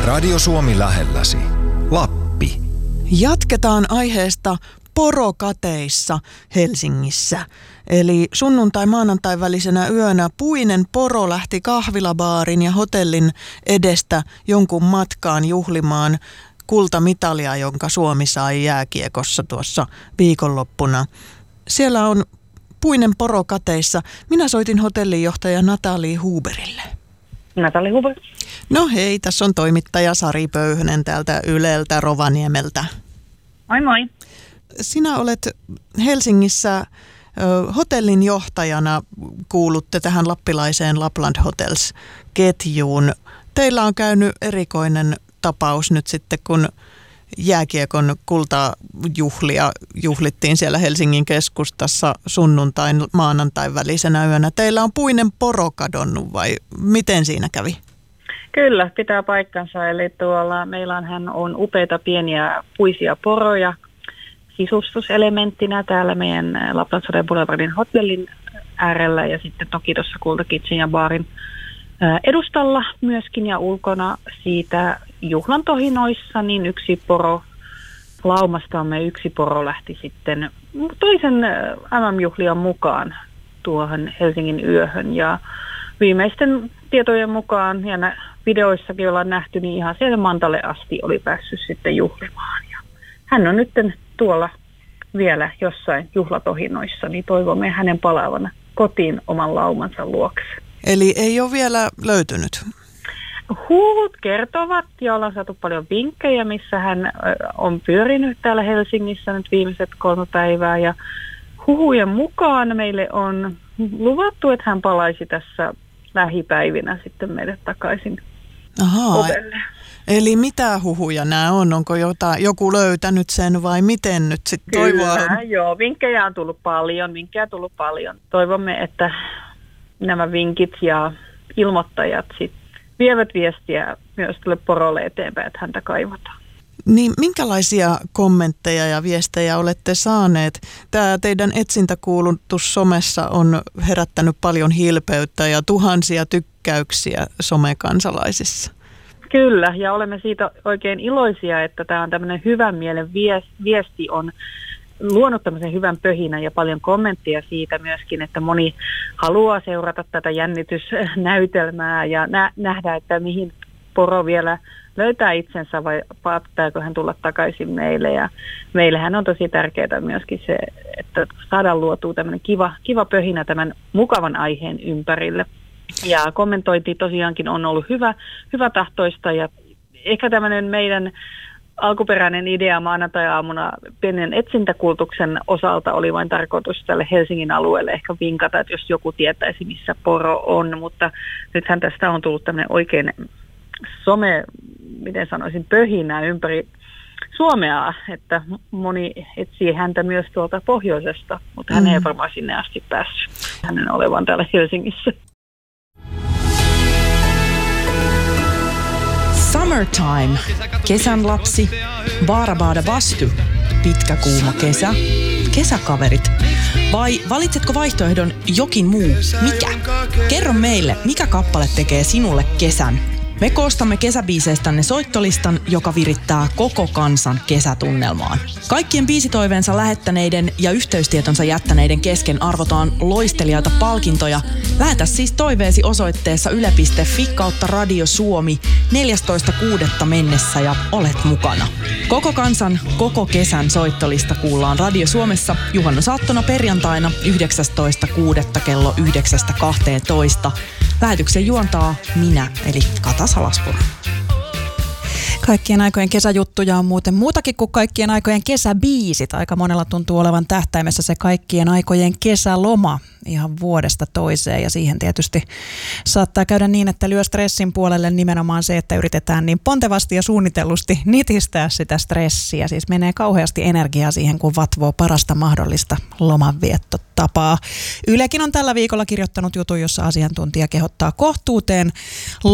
Radio Suomi lähelläsi. Lappi. Jatketaan aiheesta porokateissa Helsingissä. Eli sunnuntai-maanantai välisenä yönä puinen poro lähti kahvilabaarin ja hotellin edestä jonkun matkaan juhlimaan kultamitalia, jonka Suomi sai jääkiekossa tuossa viikonloppuna. Siellä on puinen poro kateissa. Minä soitin hotellinjohtaja Natalie Huberille. Natalie Huber. No hei, tässä on toimittaja Sari Pöyhönen täältä Yleltä Rovaniemeltä. Moi moi. Sinä olet Helsingissä hotellin johtajana, kuulutte tähän lappilaiseen Lapland Hotels-ketjuun. Teillä on käynyt erikoinen tapaus nyt sitten, kun jääkiekon kultajuhlia juhlittiin siellä Helsingin keskustassa sunnuntain maanantain välisenä yönä. Teillä on puinen poro kadonnut vai miten siinä kävi? Kyllä, pitää paikkansa. Eli meillähän on upeita pieniä puisia poroja sisustuselementtinä täällä meidän Lapland Boulevardin hotellin äärellä ja sitten toki tuossa Kulta Kitchen ja baarin edustalla myöskin ja ulkona siitä juhlan tohinoissa, niin yksi poro laumastamme yksi poro lähti sitten toisen MM-juhlian mukaan tuohon Helsingin yöhön ja viimeisten tietojen mukaan ja videoissakin ollaan nähty, niin ihan siellä Mantalle asti oli päässyt sitten juhlimaan ja hän on nyt tuolla vielä jossain juhlatohinoissa, niin toivomme hänen palaavan kotiin oman laumansa luokse. Eli ei ole vielä löytynyt? Huhut kertovat ja ollaan saatu paljon vinkkejä, missä hän on pyörinyt täällä Helsingissä nyt viimeiset 3 päivää. Ja huhujen mukaan meille on luvattu, että hän palaisi tässä lähipäivinä sitten meille takaisin ovelle. Eli mitä huhuja nämä on? Onko joku löytänyt sen vai miten nyt sitten toivoa? Kyllä, joo. Vinkkejä on tullut paljon. Toivomme, että nämä vinkit ja ilmoittajat sitten vievät viestiä myös tälle porolle eteenpäin, että häntä kaivataan. Niin minkälaisia kommentteja ja viestejä olette saaneet? Tämä teidän etsintäkuulutus somessa on herättänyt paljon hilpeyttä ja tuhansia tykkäyksiä somekansalaisissa. Kyllä, ja olemme siitä oikein iloisia, että tämä on tämmöinen hyvän mielen viesti on luonut tämmöisen hyvän pöhinän ja paljon kommentteja siitä myöskin, että moni haluaa seurata tätä jännitysnäytelmää ja nähdä, että mihin poro vielä löytää itsensä vai päättääkö hän tulla takaisin meille. Ja meillähän on tosi tärkeää myöskin se, että saadaan luotua tämmöinen kiva pöhinä tämän mukavan aiheen ympärille. Ja kommentointi tosiaankin on ollut hyvä tahtoista ja ehkä tämmöinen meidän alkuperäinen idea maanantai-aamuna pienen etsintäkultuksen osalta oli vain tarkoitus tälle Helsingin alueelle ehkä vinkata, että jos joku tietäisi, missä poro on, mutta nythän tästä on tullut tämmöinen oikein pöhinä ympäri Suomea, että moni etsii häntä myös tuolta pohjoisesta, mutta hän ei varmaan sinne asti päässyt hänen olevan täällä Helsingissä. Summertime, kesän lapsi, Baarabada Bastu, pitkä kuuma kesä, kesäkaverit. Vai valitsetko vaihtoehdon jokin muu? Mikä? Kerro meille, mikä kappale tekee sinulle kesän. Me koostamme kesäbiiseistänne soittolistan, joka virittää koko kansan kesätunnelmaan. Kaikkien biisitoiveensa lähettäneiden ja yhteystietonsa jättäneiden kesken arvotaan loistelijaita palkintoja. Lähetä siis toiveesi osoitteessa yle.fi/Radio Suomi 14.6. mennessä ja olet mukana. Koko kansan, koko kesän soittolista kuullaan Radio Suomessa juhannusaattona perjantaina 19.6. kello 9.12. Lähetyksen juontaa minä, eli Kata Salaspuro. Kaikkien aikojen kesäjuttuja on muuten muutakin kuin kaikkien aikojen kesäbiisit. Aika monella tuntuu olevan tähtäimessä se kaikkien aikojen kesäloma ihan vuodesta toiseen. Ja siihen tietysti saattaa käydä niin, että lyö stressin puolelle nimenomaan se, että yritetään niin pontevasti ja suunnitellusti nitistää sitä stressiä. Siis menee kauheasti energiaa siihen, kun vatvoo parasta mahdollista lomanviettotapaa. Ylekin on tällä viikolla kirjoittanut jutun, jossa asiantuntija kehottaa kohtuuteen